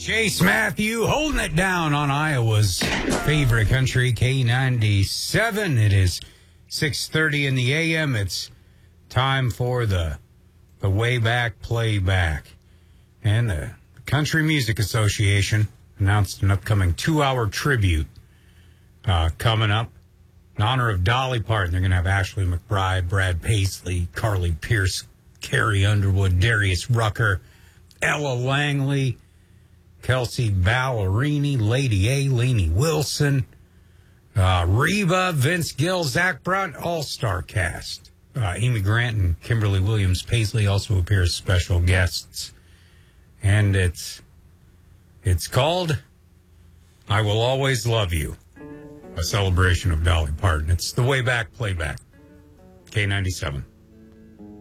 Chase Matthew holding it down on Iowa's favorite country, K97. It is 6:30 in the a.m. It's time for the way back playback. And the Country Music Association announced an upcoming 2-hour tribute coming up in honor of Dolly Parton. They're going to have Ashley McBryde, Brad Paisley, Carly Pierce, Carrie Underwood, Darius Rucker, Ella Langley, Kelsey Ballerini, Lady A, Lainey Wilson, Reba, Vince Gill, Zach Brunt, all-star cast. Amy Grant and Kimberly Williams Paisley also appear as special guests. And it's called I Will Always Love You, a celebration of Dolly Parton. It's the way back playback, K97.